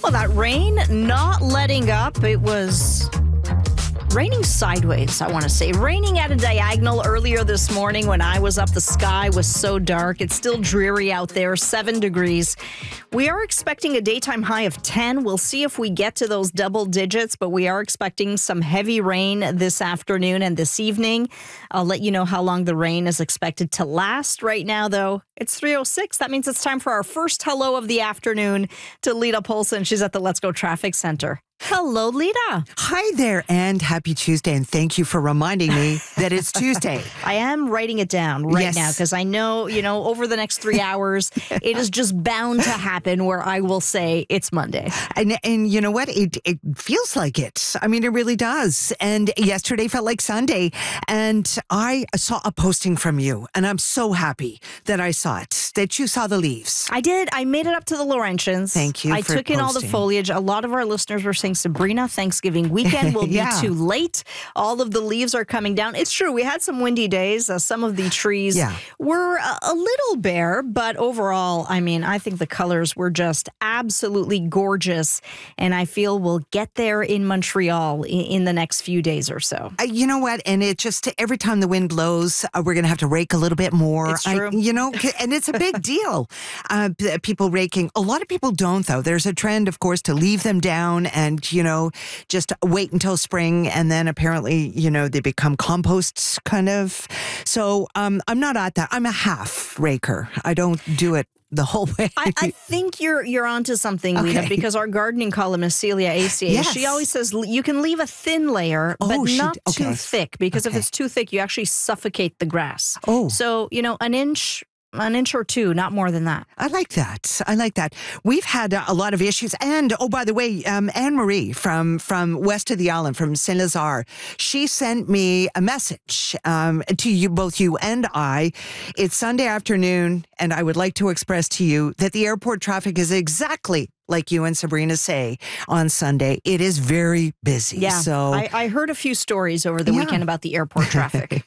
Well, that rain not letting up. It was raining sideways, I want to say. Raining at a diagonal earlier this morning when I was up. The sky was so dark. It's still dreary out there, 7 degrees. We are expecting a daytime high of 10. We'll see if we get to those double digits, but we are expecting some heavy rain this afternoon and this evening. I'll let you know how long the rain is expected to last. Right now, though, it's 3:06. That means it's time for our first hello of the afternoon to Lita Polson. She's at the Let's Go Traffic Center. Hello, Lita. Hi there, and happy Tuesday, and thank you for reminding me that it's Tuesday. I am writing it down now because I know, over the next 3 hours, it is just bound to happen where I will say it's Monday. And you know what? It feels like it. I mean, it really does. And yesterday felt like Sunday, and I saw a posting from you, and I'm so happy that I saw it, that you saw the leaves. I did. I made it up to the Laurentians. Thank you I took in all the foliage. A lot of our listeners were saying, Sabrina, Thanksgiving weekend will be too late. All of the leaves are coming down. It's true. We had some windy days. Some of the trees were a little bare, but overall, I mean, I think the colors were just absolutely gorgeous. And I feel we'll get there in Montreal in the next few days or so. You know what? And it just, every time the wind blows, we're going to have to rake a little bit more. It's true. And it's a big deal. People raking. A lot of people don't, though. There's a trend, of course, to leave them down and just wait until spring, and then apparently, they become composts, kind of. So I'm not at that. I'm a half raker. I don't do it the whole way. I think you're onto something, Lita, because our gardening columnist, Celia ACA, she always says you can leave a thin layer, but not too thick, because if it's too thick, you actually suffocate the grass. So, an inch or two, not more than that. I like that. We've had a lot of issues. And, by the way, Anne-Marie from west of the island, from Saint-Lazare, she sent me a message to you, both you and I. It's Sunday afternoon, and I would like to express to you that the airport traffic is exactly like you and Sabrina say on Sunday. It is very busy. Yeah, so I heard a few stories over the weekend about the airport traffic.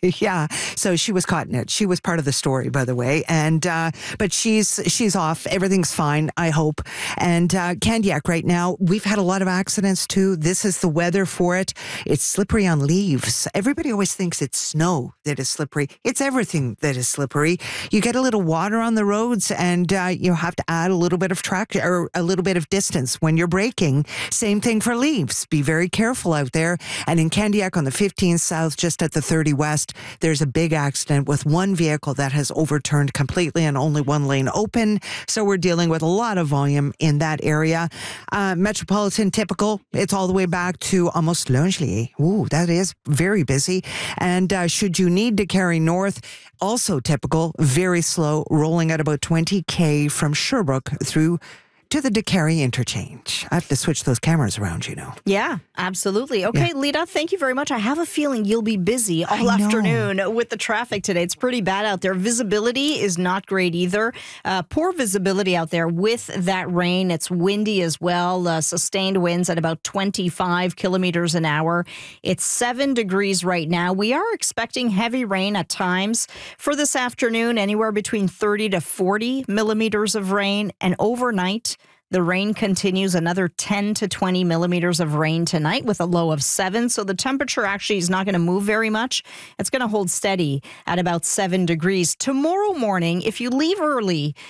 So she was caught in it. She was part of the story, by the way. And but she's off. Everything's fine, I hope. And Candiac right now, we've had a lot of accidents too. This is the weather for it. It's slippery on leaves. Everybody always thinks it's snow that is slippery. It's everything that is slippery. You get a little water on the roads, and you have to add a little bit of traction or a little bit of distance when you're braking. Same thing for leaves. Be very careful out there. And in Candiac on the 15 South, just at the 30 West, there's a big accident with one vehicle that has overturned completely and only one lane open. So we're dealing with a lot of volume in that area. Metropolitan, typical. It's all the way back to almost Longeley. Ooh, that is very busy. And should you need to carry north, also typical, very slow, rolling at about 20K from Sherbrooke through to the DeCarry interchange. I have to switch those cameras around, Yeah, absolutely. Okay, Lita, thank you very much. I have a feeling you'll be busy all afternoon with the traffic today. It's pretty bad out there. Visibility is not great either. Poor visibility out there with that rain. It's windy as well. Sustained winds at about 25 kilometers an hour. It's 7 degrees right now. We are expecting heavy rain at times for this afternoon, anywhere between 30 to 40 millimeters of rain, and overnight, the rain continues, another 10 to 20 millimeters of rain tonight with a low of 7. So the temperature actually is not going to move very much. It's going to hold steady at about 7 degrees. Tomorrow morning, if you leave early,